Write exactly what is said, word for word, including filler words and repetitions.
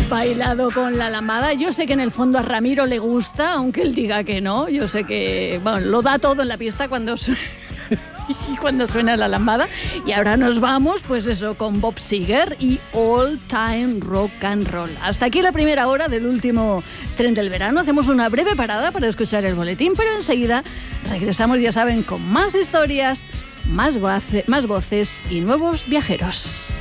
bailado con la lambada. Yo sé que en el fondo a Ramiro le gusta, aunque él diga que no. Yo sé que, bueno, lo da todo en la pista cuando su- cuando suena la lambada. Y ahora nos vamos, pues eso, con Bob Seger y All Time Rock and Roll. Hasta aquí la primera hora del último tren del verano. Hacemos una breve parada para escuchar el boletín, pero enseguida regresamos, ya saben, con más historias, más, voce- más voces y nuevos viajeros.